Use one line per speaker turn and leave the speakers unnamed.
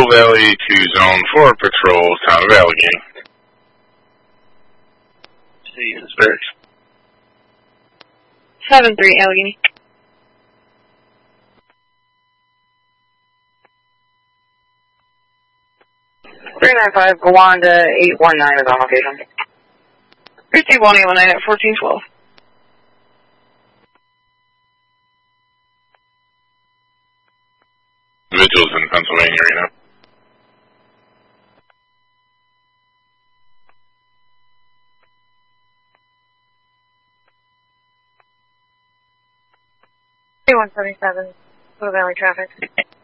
Central Valley to Zone 4 patrols, town of Allegheny. Jesus, Barracks.
7-3, Allegheny.
$395, Gowanda 819 is on location.
321 at 1412.
Vigil's in Pennsylvania right now.
$177, Blue Valley traffic.